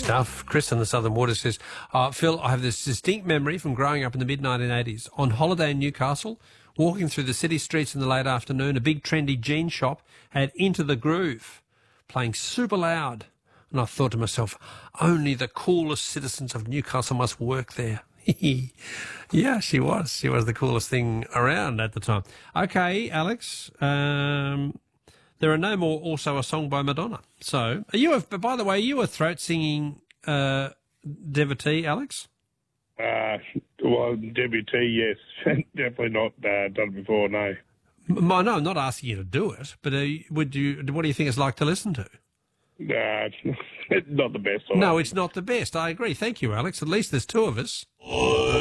stuff. Chris in the Southern Water says, Phil, I have this distinct memory from growing up in the mid-1980s. On holiday in Newcastle, walking through the city streets in the late afternoon, a big trendy jean shop had Into the Groove playing super loud. And I thought to myself, only the coolest citizens of Newcastle must work there. Yeah, she was. She was the coolest thing around at the time. Okay, Alex, there are no more Also a Song by Madonna. So, by the way, are you a throat singing devotee, Alex? Well, devotee, yes. Definitely not done it before, no. No, I'm not asking you to do it, but what do you think it's like to listen to? It's not the best. No, it's not the best. I agree. Thank you, Alex. At least there's two of us.